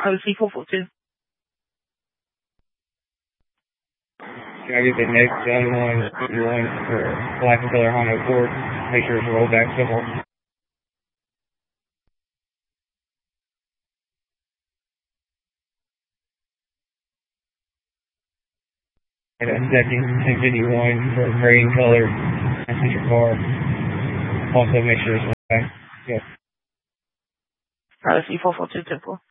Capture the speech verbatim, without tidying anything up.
I was C four four two. Can I get the next other one, one for black and color Honda Accord? Make sure it's a rollback symbol. And a second ten fifty-one for gray and color passenger car. Also make sure it's rollback. Yes. I was C four four two temple.